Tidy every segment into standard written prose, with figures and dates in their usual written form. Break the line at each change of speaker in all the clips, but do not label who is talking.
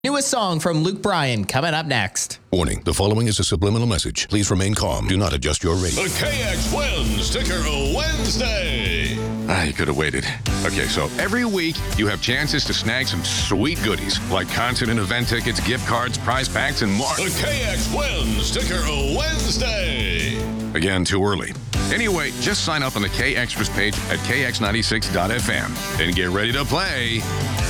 Newest song from Luke Bryan coming up next.
Warning, the following is a subliminal message. Please remain calm. Do not adjust your radio.
The KX1 Sticker Wednesday. You could have waited. Okay, so every week you have chances to snag some sweet goodies like concert and event tickets, gift cards, prize packs, and more. The KX1 Sticker Wednesday. Again, too early. Anyway, just sign up on the KXtras page at kx96.fm and get ready to play.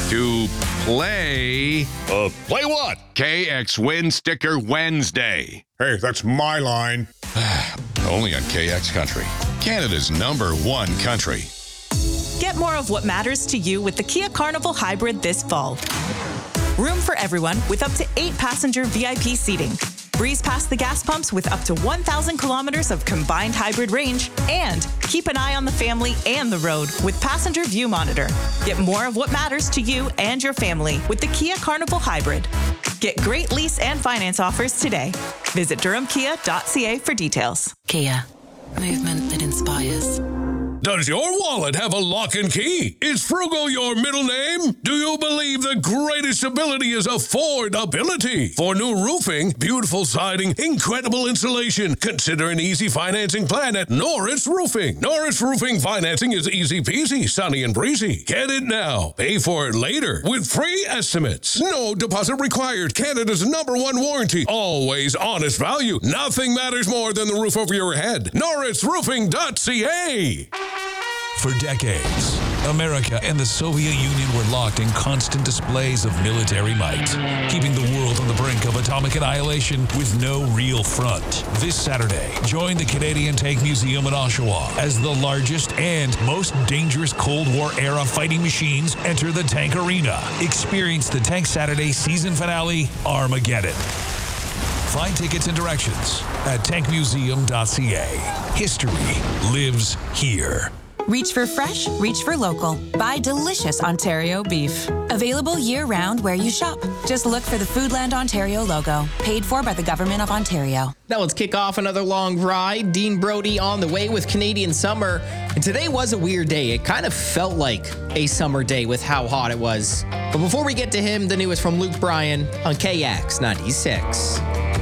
Play what? KX Win Sticker Wednesday.
Hey, that's my line.
Only on KX Country, Canada's #1 country.
Get more of what matters to you with the Kia Carnival Hybrid this fall. Room for everyone with up to 8-passenger VIP seating. Breeze past the gas pumps with up to 1,000 kilometers of combined hybrid range. And keep an eye on the family and the road with Passenger View Monitor. Get more of what matters to you and your family with the Kia Carnival Hybrid. Get great lease and finance offers today. Visit durhamkia.ca for details.
Kia, movement that inspires.
Does your wallet have a lock and key? Is frugal your middle name? Do you believe the greatest ability is affordability? For new roofing, beautiful siding, incredible insulation, consider an easy financing plan at Norris Roofing. Norris Roofing financing is easy peasy, sunny and breezy. Get it now. Pay for it later with free estimates. No deposit required. Canada's #1 warranty. Always honest value. Nothing matters more than the roof over your head. NorrisRoofing.ca.
For decades, America and the Soviet Union were locked in constant displays of military might, keeping the world on the brink of atomic annihilation with no real front. This Saturday, join the Canadian Tank Museum in Oshawa as the largest and most dangerous Cold War-era fighting machines enter the tank arena. Experience the Tank Saturday season finale, Armageddon. Find tickets and directions at tankmuseum.ca. History lives here.
Reach for fresh, reach for local. Buy delicious Ontario beef. Available year-round where you shop. Just look for the Foodland Ontario logo. Paid for by the Government of Ontario.
Now let's kick off another long ride. Dean Brody on the way with Canadian Summer. And today was a weird day. It kind of felt like a summer day with how hot it was. But before we get to him, the newest from Luke Bryan on KX 96.